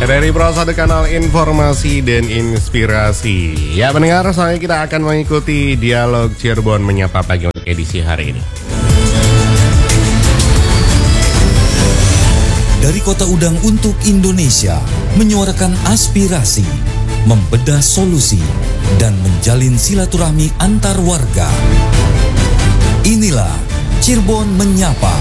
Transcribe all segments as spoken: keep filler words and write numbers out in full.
Dari Pro satu Kanal Informasi dan Inspirasi. Ya pendengar, soalnya kita akan mengikuti dialog Cirebon Menyapa Pagi untuk edisi hari ini. Dari Kota Udang untuk Indonesia, menyuarakan aspirasi, membedah solusi, dan menjalin silaturahmi antar warga. Inilah Cirebon Menyapa.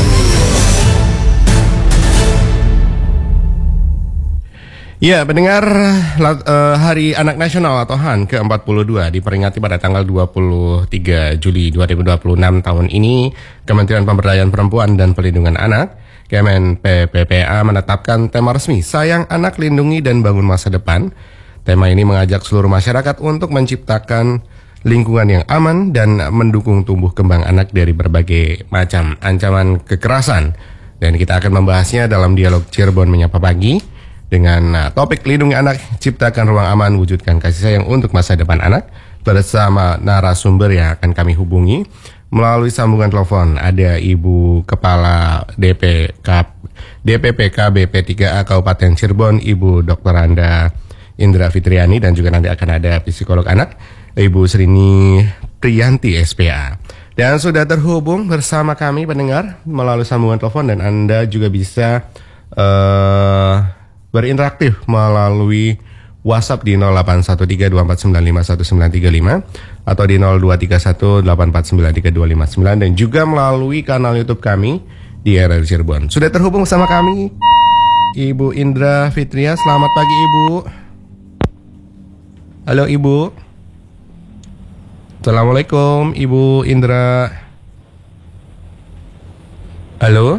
Ya, pendengar, Hari Anak Nasional atau H A N ke empat puluh dua diperingati pada tanggal dua puluh tiga Juli dua ribu dua puluh enam tahun ini. Kementerian Pemberdayaan Perempuan dan Pelindungan Anak, Kemen P P P A, menetapkan tema resmi Sayang Anak, Lindungi dan Bangun Masa Depan. Tema ini mengajak seluruh masyarakat untuk menciptakan lingkungan yang aman dan mendukung tumbuh kembang anak dari berbagai macam ancaman kekerasan. Dan kita akan membahasnya dalam dialog Cirebon Menyapa Pagi dengan uh, topik Lindungi Anak, Ciptakan Ruang Aman, Wujudkan Kasih Sayang untuk Masa Depan Anak, bersama narasumber yang akan kami hubungi melalui sambungan telepon. Ada Ibu Kepala D P K, D P P K B P tiga A Kabupaten Cirebon, Ibu Doktor Anda Indra Fitriani, dan juga nanti akan ada psikolog anak, Ibu Srini Priyanti S P A. Dan sudah terhubung bersama kami pendengar melalui sambungan telepon, dan Anda juga bisa uh, berinteraktif melalui WhatsApp di nol delapan satu tiga dua empat sembilan lima satu sembilan tiga lima atau di nol dua tiga satu delapan empat sembilan tiga dua lima sembilan, dan juga melalui kanal YouTube kami di R R Cirebon. Sudah terhubung sama kami Ibu Indra Fitria. Selamat pagi Ibu. Halo Ibu. Assalamualaikum Ibu Indra. Halo.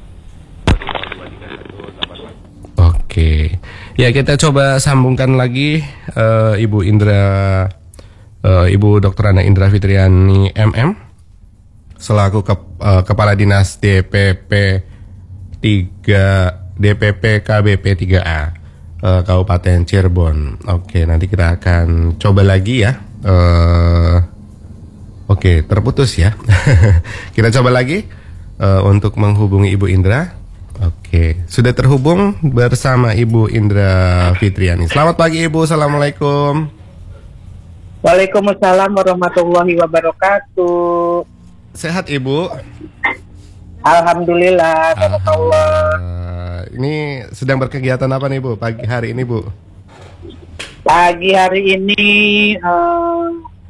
Oke, ya kita coba sambungkan lagi uh, Ibu Indra, uh, Ibu Doktor Anda Indra Fitriani M M selaku ke, uh, Kepala Dinas D P P tiga D P P K B P tiga A uh, Kabupaten Cirebon. Oke, nanti kita akan coba lagi ya. Uh, oke, terputus ya. Kita coba lagi uh, untuk menghubungi Ibu Indra. Oke, sudah terhubung bersama Ibu Indra Fitriani. Selamat pagi Ibu, Assalamualaikum. Waalaikumsalam warahmatullahi wabarakatuh. Sehat Ibu? Alhamdulillah, Alhamdulillah. Ini sedang berkegiatan apa nih Bu, pagi hari ini Bu? Pagi hari ini uh...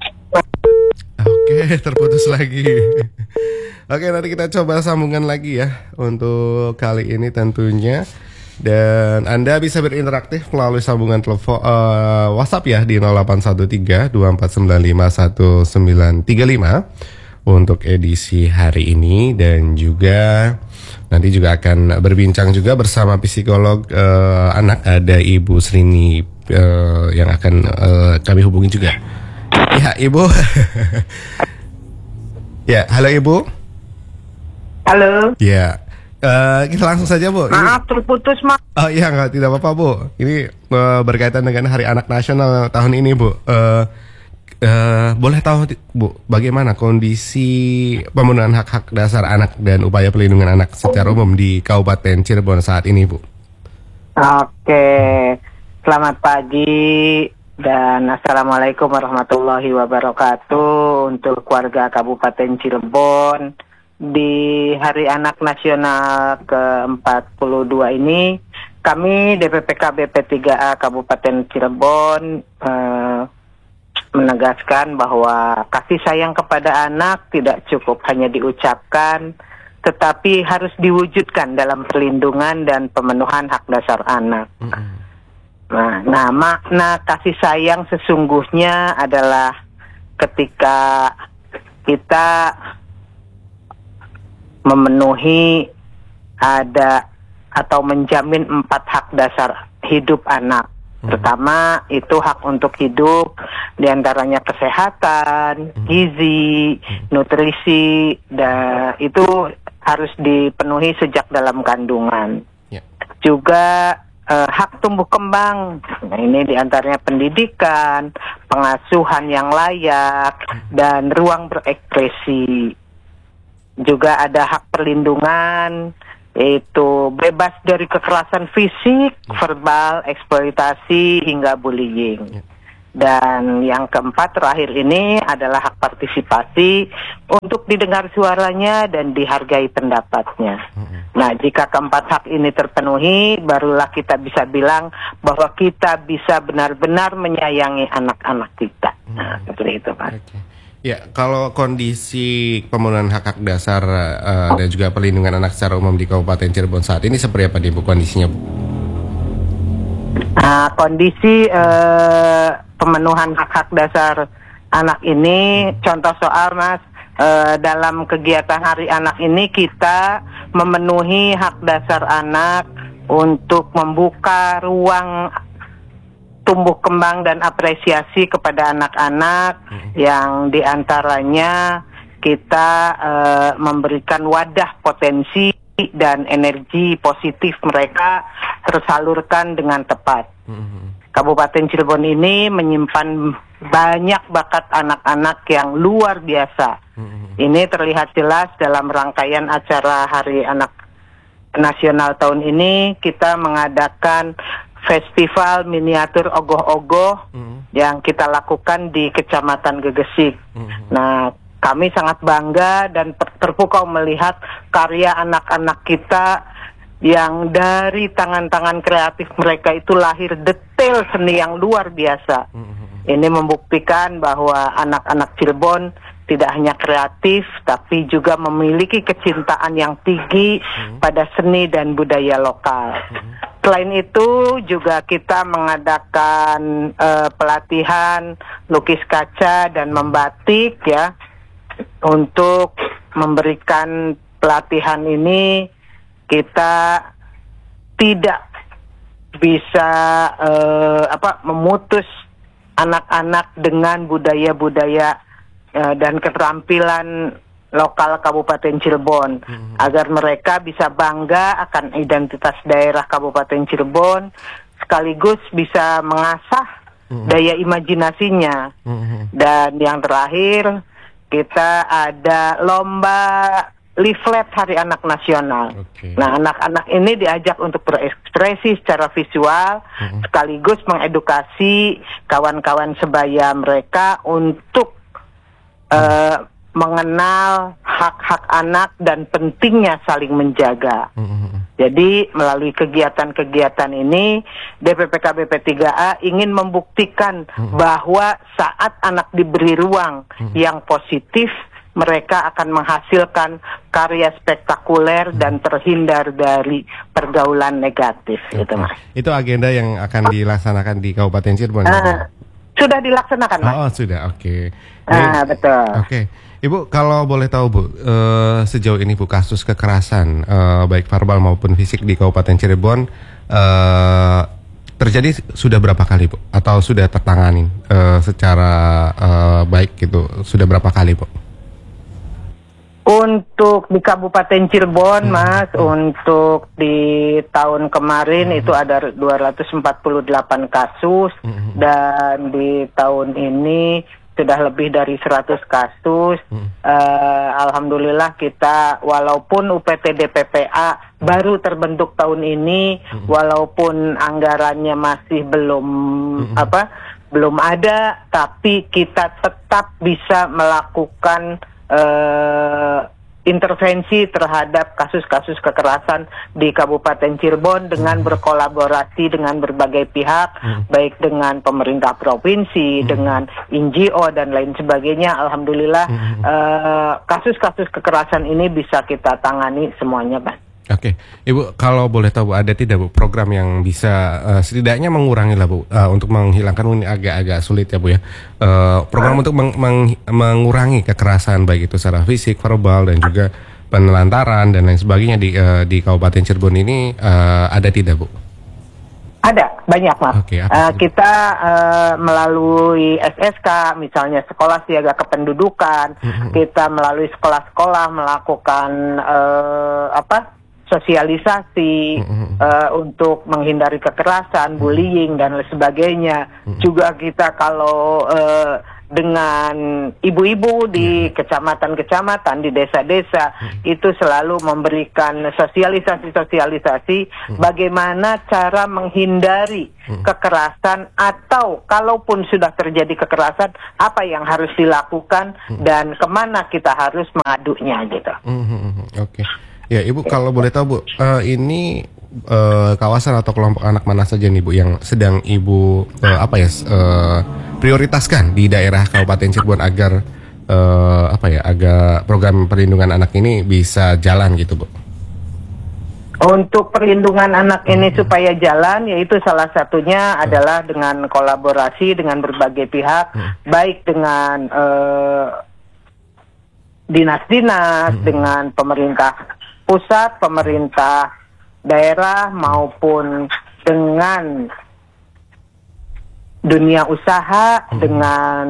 Oke, terputus lagi. Oke, nanti kita coba sambungan lagi ya untuk kali ini tentunya. Dan Anda bisa berinteraktif melalui sambungan telepon uh, WhatsApp ya di nol delapan satu tiga dua empat sembilan lima satu sembilan tiga lima untuk edisi hari ini. Dan juga nanti juga akan berbincang juga bersama psikolog uh, anak, ada Ibu Srini uh, yang akan uh, kami hubungi juga. Ya Ibu. Ya, halo Ibu. Halo. Ya, uh, kita langsung saja Bu. Maaf, terputus Mas. Oh iya, nggak, tidak apa-apa Bu. Ini uh, berkaitan dengan Hari Anak Nasional tahun ini Bu. Uh, uh, boleh tahu Bu, bagaimana kondisi pemenuhan hak-hak dasar anak dan upaya pelindungan anak secara umum di Kabupaten Cirebon saat ini Bu? Oke, selamat pagi dan assalamualaikum warahmatullahi wabarakatuh untuk warga Kabupaten Cirebon. Di Hari Anak Nasional ke empat puluh dua ini, kami D P P K B P tiga A Kabupaten Cirebon eh, menegaskan bahwa kasih sayang kepada anak tidak cukup hanya diucapkan, tetapi harus diwujudkan dalam perlindungan dan pemenuhan hak dasar anak. Mm-hmm. Nah, nah, makna kasih sayang sesungguhnya adalah ketika kita memenuhi ada atau menjamin empat hak dasar hidup anak. Hmm. Pertama itu hak untuk hidup, diantaranya kesehatan, hmm. gizi, hmm. nutrisi, dan itu harus dipenuhi sejak dalam kandungan. Yeah. Juga eh, hak tumbuh kembang, nah, ini diantaranya pendidikan, pengasuhan yang layak, hmm. dan ruang berekspresi. Juga ada hak perlindungan itu bebas dari kekerasan fisik, verbal, eksploitasi hingga bullying. Dan yang keempat terakhir ini adalah hak partisipasi untuk didengar suaranya dan dihargai pendapatnya. Nah, jika keempat hak ini terpenuhi, barulah kita bisa bilang bahwa kita bisa benar-benar menyayangi anak-anak kita. Nah, seperti itu, Pak. Okay. Ya, kalau kondisi pemenuhan hak-hak dasar uh, dan juga perlindungan anak secara umum di Kabupaten Cirebon saat ini seperti apa nih Bu kondisinya, Bu? Nah, kondisi uh, pemenuhan hak-hak dasar anak ini, hmm. contoh soal Mas, uh, dalam kegiatan Hari Anak ini kita memenuhi hak dasar anak untuk membuka ruang tumbuh kembang dan apresiasi kepada anak-anak, hmm. yang diantaranya kita uh, memberikan wadah potensi dan energi positif mereka tersalurkan dengan tepat. Hmm. Kabupaten Cirebon ini menyimpan banyak bakat anak-anak yang luar biasa. Hmm. Ini terlihat jelas dalam rangkaian acara Hari Anak Nasional tahun ini. Kita mengadakan festival miniatur ogoh-ogoh mm. yang kita lakukan di Kecamatan Gegesik. Mm. Nah, kami sangat bangga dan terpukau melihat karya anak-anak kita yang dari tangan-tangan kreatif mereka itu lahir detail seni yang luar biasa. Mm. Ini membuktikan bahwa anak-anak Cirebon tidak hanya kreatif, tapi juga memiliki kecintaan yang tinggi mm. pada seni dan budaya lokal. Mm. Selain itu juga kita mengadakan uh, pelatihan lukis kaca dan membatik ya. Untuk memberikan pelatihan ini kita tidak bisa uh, apa memutus anak-anak dengan budaya-budaya uh, dan keterampilan lokal Kabupaten Cirebon, hmm. agar mereka bisa bangga akan identitas daerah Kabupaten Cirebon, sekaligus bisa mengasah hmm. daya imajinasinya. Hmm. Dan yang terakhir, kita ada lomba leaflet Hari Anak Nasional. Okay. Nah, anak-anak ini diajak untuk berekspresi secara visual, hmm. sekaligus mengedukasi kawan-kawan sebaya mereka untuk hmm. uh, mengenal hak-hak anak dan pentingnya saling menjaga. Mm-hmm. Jadi melalui kegiatan-kegiatan ini D P P K B P tiga A ingin membuktikan mm-hmm. bahwa saat anak diberi ruang mm-hmm. yang positif, mereka akan menghasilkan karya spektakuler mm-hmm. dan terhindar dari pergaulan negatif. Okay. Gitu, Mas. Itu agenda yang akan dilaksanakan di Kabupaten Cirebon. Uh, sudah dilaksanakan, Mas. Oh, sudah. Oke. Okay. Ah, betul. Oke. Okay. Ibu, kalau boleh tahu Bu, uh, sejauh ini Bu kasus kekerasan uh, baik verbal maupun fisik di Kabupaten Cirebon uh, terjadi sudah berapa kali Bu? Atau sudah tertangani uh, secara uh, baik gitu? Sudah berapa kali Bu? Untuk di Kabupaten Cirebon, hmm. Mas, hmm. untuk di tahun kemarin hmm. itu ada dua ratus empat puluh delapan kasus hmm. dan di tahun ini sudah lebih dari seratus kasus. Hmm. Uh, Alhamdulillah kita walaupun U P T D P P A hmm. baru terbentuk tahun ini, hmm. walaupun anggarannya masih belum hmm. apa belum ada, tapi kita tetap bisa melakukan uh, intervensi terhadap kasus-kasus kekerasan di Kabupaten Cirebon dengan berkolaborasi dengan berbagai pihak, hmm. baik dengan pemerintah provinsi, hmm. dengan N G O dan lain sebagainya. Alhamdulillah hmm. uh, kasus-kasus kekerasan ini bisa kita tangani semuanya, Pak. Oke, Ibu, kalau boleh tahu Bu, ada tidak Bu program yang bisa uh, setidaknya mengurangi lah Bu uh, untuk menghilangkan, ini agak-agak sulit ya Bu ya, uh, program untuk meng meng mengurangi kekerasan baik itu secara fisik, verbal dan juga penelantaran dan lain sebagainya di uh, di Kabupaten Cirebon ini uh, ada tidak Bu? Ada, banyak Mas. Okay, uh, kita uh, melalui S S K, misalnya Sekolah Siaga Kependudukan, mm-hmm. kita melalui sekolah-sekolah melakukan uh, apa? sosialisasi mm-hmm. uh, untuk menghindari kekerasan, bullying dan lain sebagainya. Mm-hmm. Juga kita kalau uh, dengan ibu-ibu di kecamatan-kecamatan, di desa-desa, hmm. itu selalu memberikan sosialisasi-sosialisasi hmm. bagaimana cara menghindari hmm. kekerasan, atau kalaupun sudah terjadi kekerasan, apa yang harus dilakukan hmm. dan kemana kita harus mengadunya gitu. Hmm. Oke, okay. Ya Ibu, kalau boleh tahu Bu, uh, ini uh, kawasan atau kelompok anak mana saja nih Bu yang sedang Ibu uh, apa ya uh, prioritaskan di daerah Kabupaten Cirebon agar uh, apa ya agar program perlindungan anak ini bisa jalan gitu Bu? Untuk perlindungan anak ini hmm. supaya jalan, yaitu salah satunya hmm. adalah dengan kolaborasi dengan berbagai pihak, hmm. baik dengan uh, dinas-dinas, hmm. dengan pemerintah pusat, pemerintah daerah, maupun dengan dunia usaha, hmm. dengan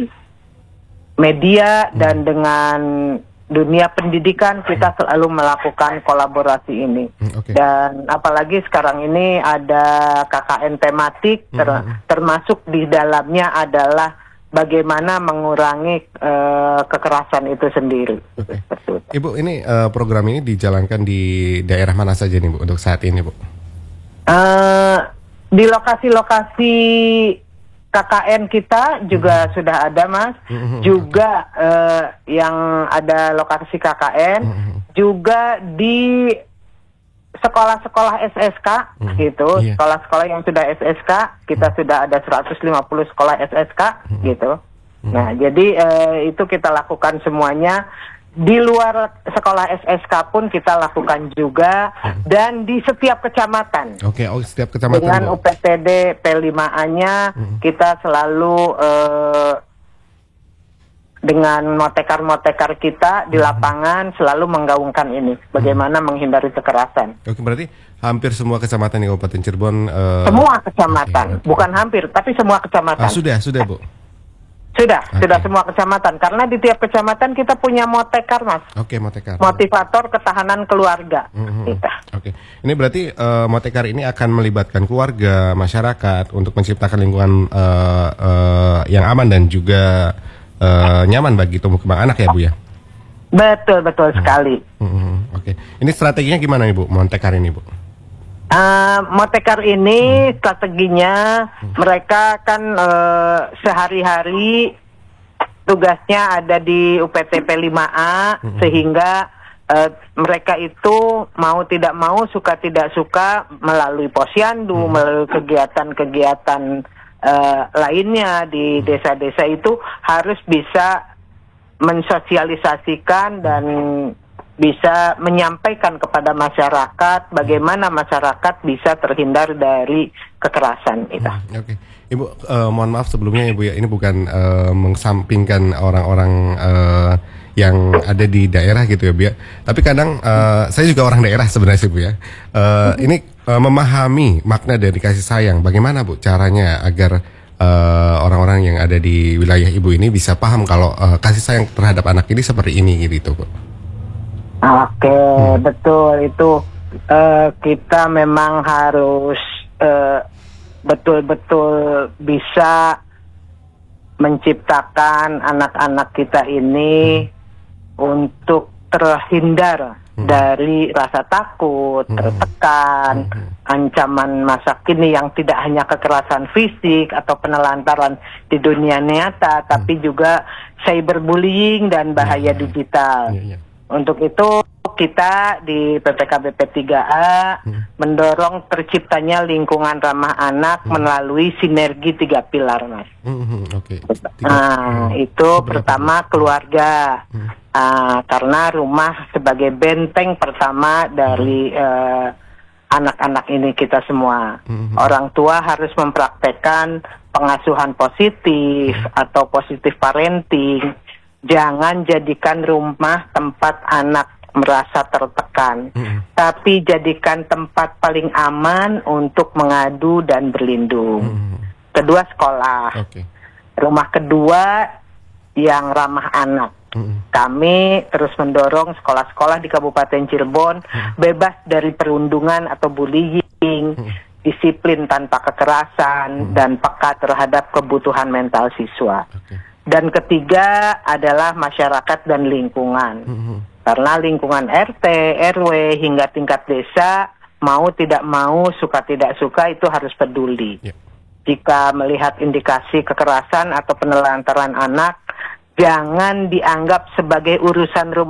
media, hmm. dan dengan dunia pendidikan. Kita hmm. selalu melakukan kolaborasi ini. Hmm, okay. Dan apalagi sekarang ini ada K K N tematik, ter hmm. termasuk di dalamnya adalah bagaimana mengurangi uh, kekerasan itu sendiri. Okay. Ibu, ini uh, program ini dijalankan di daerah mana saja nih Bu untuk saat ini Bu? Uh, di lokasi-lokasi K K N kita juga hmm. sudah ada Mas, hmm. juga uh, yang ada lokasi K K N, hmm. juga di sekolah-sekolah S S K hmm. gitu, yeah. sekolah-sekolah yang sudah S S K, kita hmm. sudah ada seratus lima puluh sekolah S S K hmm. gitu. Hmm. Nah, jadi uh, itu kita lakukan semuanya. Di luar sekolah S S K pun kita lakukan juga, hmm. dan di setiap kecamatan. Oke, okay, oh setiap kecamatan. Dengan Bu. U P T D P lima A-nya hmm. kita selalu uh, dengan motekar-motekar kita di lapangan hmm. selalu menggaungkan ini, bagaimana hmm. menghindari kekerasan. Oke, berarti hampir semua kecamatan di Kabupaten Cirebon. Uh... Semua kecamatan, okay. bukan hampir, tapi semua kecamatan. Ah, sudah, sudah Bu. Sudah, okay. sudah semua kecamatan. Karena di tiap kecamatan kita punya motekar, Mas. Oke, okay, motekar. Motivator ketahanan keluarga. Mm-hmm. Oke, okay. Ini berarti uh, motekar ini akan melibatkan keluarga, masyarakat untuk menciptakan lingkungan uh, uh, yang aman dan juga uh, nyaman bagi tumbuh kembang anak ya Bu ya? Betul, betul mm-hmm. sekali. Mm-hmm. Oke, okay. Ini strateginya gimana Ibu, motekar ini Bu? Uh, motekar ini hmm. strateginya hmm. mereka kan uh, sehari-hari tugasnya ada di U P T P lima A hmm. sehingga uh, mereka itu mau tidak mau, suka tidak suka melalui posyandu, hmm. melalui kegiatan-kegiatan uh, lainnya di desa-desa itu harus bisa mensosialisasikan dan bisa menyampaikan kepada masyarakat bagaimana masyarakat bisa terhindar dari kekerasan itu. Hmm, Oke, okay. Ibu, uh, mohon maaf sebelumnya Ibu ya, ini bukan uh, mengesampingkan orang-orang uh, yang ada di daerah gitu ya Bu ya. Tapi kadang uh, saya juga orang daerah sebenarnya Bu ya. Uh, hmm. Ini uh, memahami makna dari kasih sayang. Bagaimana Bu caranya agar uh, orang-orang yang ada di wilayah Ibu ini bisa paham kalau uh, kasih sayang terhadap anak ini seperti ini gitu Bu? Oke, hmm. betul itu uh, kita memang harus uh, betul-betul bisa menciptakan anak-anak kita ini hmm. untuk terhindar hmm. dari rasa takut, hmm. tertekan, hmm. ancaman masa kini yang tidak hanya kekerasan fisik atau penelantaran di dunia nyata, hmm. tapi juga cyberbullying dan bahaya hmm. digital. Hmm. Hmm. Untuk itu kita di P P K B P tiga A hmm. mendorong terciptanya lingkungan ramah anak hmm. melalui sinergi tiga pilar, Mas. Hmm, Oke. Okay. Nah, hmm. itu Berapa? Pertama keluarga, hmm. uh, karena rumah sebagai benteng pertama dari hmm. uh, anak-anak ini kita semua. Hmm. Orang tua harus mempraktekkan pengasuhan positif hmm. atau positif parenting. Jangan jadikan rumah tempat anak merasa tertekan, mm-hmm. tapi jadikan tempat paling aman untuk mengadu dan berlindung. Mm-hmm. Kedua, sekolah. Okay. Rumah kedua yang ramah anak. Mm-hmm. Kami terus mendorong sekolah-sekolah di Kabupaten Cirebon mm-hmm. bebas dari perundungan atau bullying, mm-hmm. disiplin tanpa kekerasan, mm-hmm. dan peka terhadap kebutuhan mental siswa. Okay. Dan ketiga adalah masyarakat dan lingkungan. Mm-hmm. Karena lingkungan R T, R W, hingga tingkat desa, mau tidak mau, suka tidak suka, itu harus peduli. Yeah. Jika melihat indikasi kekerasan atau penelantaran anak, jangan dianggap sebagai urusan rumah